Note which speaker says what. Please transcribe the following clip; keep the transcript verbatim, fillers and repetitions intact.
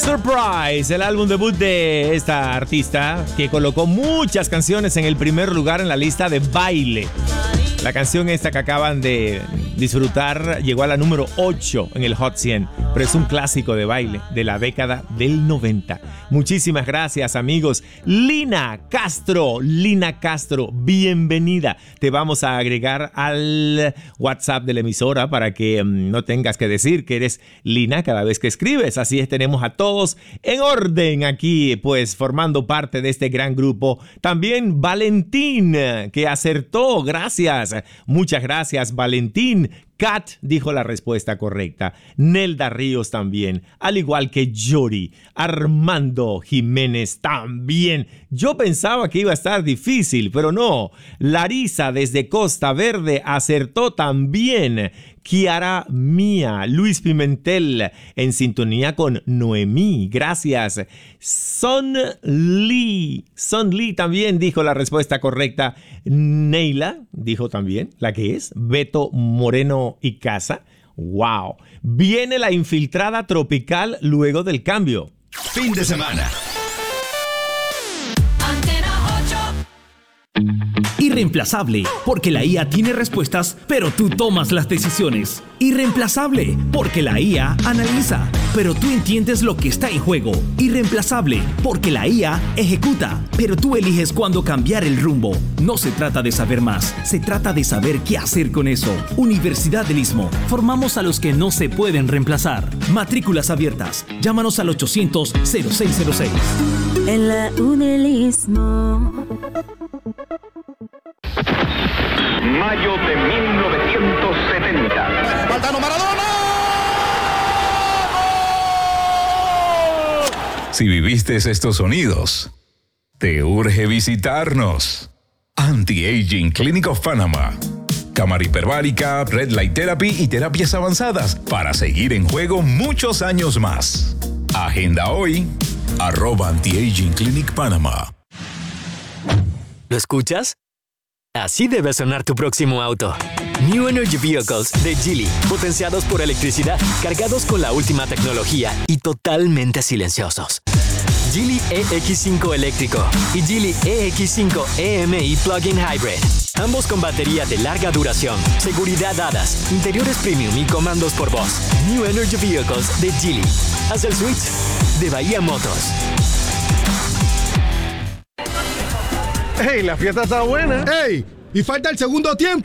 Speaker 1: Surprise, el álbum debut de esta artista que colocó muchas canciones en el primer lugar en la lista de baile. La canción esta que acaban de disfrutar llegó a la número ocho en el Hot cien, pero es un clásico de baile de la década del noventa. Muchísimas gracias, amigos. Lina Castro, Lina Castro, bienvenida. Te vamos a agregar al WhatsApp de la emisora para que um, no tengas que decir que eres Lina cada vez que escribes. Así es, tenemos a todos en orden aquí, pues formando parte de este gran grupo. También Valentín, que acertó, gracias. Muchas gracias, Valentín. Kat dijo la respuesta correcta. Nelda Ríos también, al igual que Yori. Armando Jiménez también. Yo pensaba que iba a estar difícil, pero no. Larisa desde Costa Verde acertó también. Kiara Mía, Luis Pimentel en sintonía con Noemí, gracias. Son Lee, Son Lee también dijo la respuesta correcta. Neila dijo también la que es. Beto Moreno y Casa, wow. Viene la infiltrada tropical luego del cambio.
Speaker 2: Fin de semana.
Speaker 3: Irreemplazable, porque la I A tiene respuestas, pero tú tomas las decisiones. Irreemplazable, porque la I A analiza, pero tú entiendes lo que está en juego. Irreemplazable, porque la I A ejecuta, pero tú eliges cuándo cambiar el rumbo. No se trata de saber más, se trata de saber qué hacer con eso. Universidad del Istmo, formamos a los que no se pueden reemplazar. Matrículas abiertas, llámanos al ochocientos cero seis cero seis.
Speaker 4: En la U del Istmo.
Speaker 5: Mayo de mil novecientos setenta.
Speaker 2: ¡Faltano Maradona!
Speaker 6: Si viviste estos sonidos, te urge visitarnos. Anti-Aging Clinic of Panama. Cámara hiperbárica, Red Light Therapy y terapias avanzadas para seguir en juego muchos años más. Agenda hoy, arroba Anti-Aging Clinic Panama.
Speaker 7: ¿Lo escuchas? Así debe sonar tu próximo auto. New Energy Vehicles de Geely, potenciados por electricidad, cargados con la última tecnología y totalmente silenciosos. Geely E X cinco eléctrico y Geely E X cinco E M I Plug-in Hybrid. Ambos con batería de larga duración, seguridad A D A S, interiores premium y comandos por voz. New Energy Vehicles de Geely. Haz el switch de Bahía Motors.
Speaker 8: ¡Hey! La fiesta está buena.
Speaker 9: ¡Ey! Y falta el segundo tiempo.